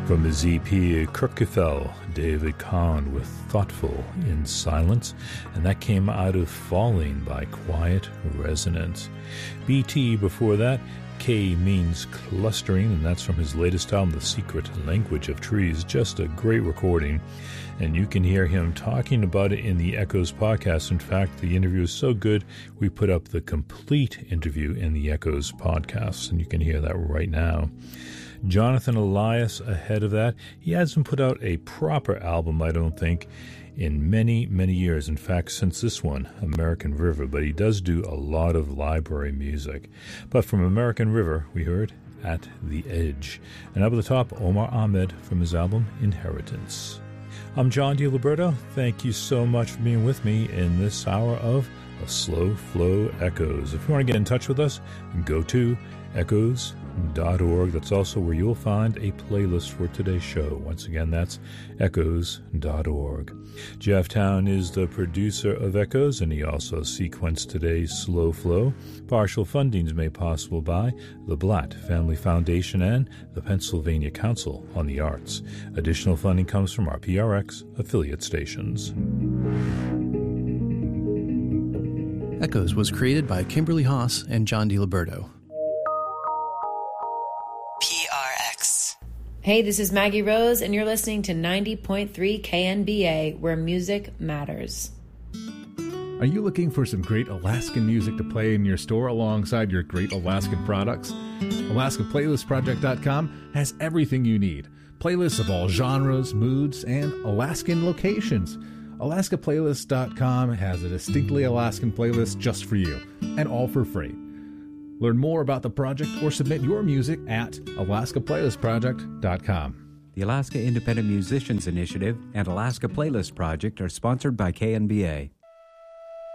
From his EP Kirkefell, David Kahn with Thoughtful in Silence, and that came out of Falling by Quiet Resonance. BT before that, K means clustering, and that's from his latest album, The Secret Language of Trees. Just a great recording, and you can hear him talking about it in the Echoes podcast. In fact, the interview is so good, we put up the complete interview in the Echoes podcast, and you can hear that right now. Jonathan Elias ahead of that. He hasn't put out a proper album, I don't think, in many, many years. In fact, since this one, American River, but he does do a lot of library music. But from American River, we heard At the Edge. And up at the top, Omar Ahmed from his album Inheritance. I'm John DiLiberto. Thank you so much for being with me in this hour of A Slow Flow Echoes. If you want to get in touch with us, go to echoes.org. That's also where you'll find a playlist for today's show. Once again, that's echoes.org. Jeff Town is the producer of Echoes, and he also sequenced today's Slow Flow. Partial funding is made possible by the Blatt Family Foundation and the Pennsylvania Council on the Arts. Additional funding comes from our PRX affiliate stations. Echoes was created by Kimberly Haas and John DiLiberto. Hey, this is Maggie Rose, and you're listening to 90.3 KNBA, where music matters. Are you looking for some great Alaskan music to play in your store alongside your great Alaskan products? AlaskaPlaylistProject.com has everything you need. Playlists of all genres, moods, and Alaskan locations. AlaskaPlaylist.com has a distinctly Alaskan playlist just for you, and all for free. Learn more about the project or submit your music at alaskaplaylistproject.com. The Alaska Independent Musicians Initiative and Alaska Playlist Project are sponsored by KNBA.